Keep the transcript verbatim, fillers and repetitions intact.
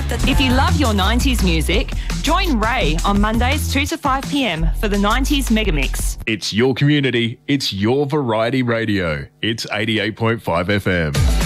If you love your nineties music, join Ray on Mondays two to five p.m. for the nineties Megamix. It's your community. It's your variety radio. It's eighty-eight point five F M.